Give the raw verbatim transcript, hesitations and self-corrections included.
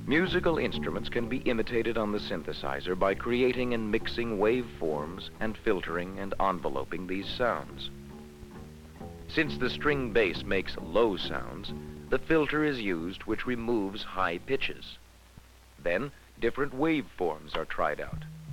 Musical instruments can be imitated on the synthesizer by creating and mixing waveforms and filtering and enveloping these sounds. Since the string bass makes low sounds, the filter is used which removes high pitches. Then, different waveforms are tried out.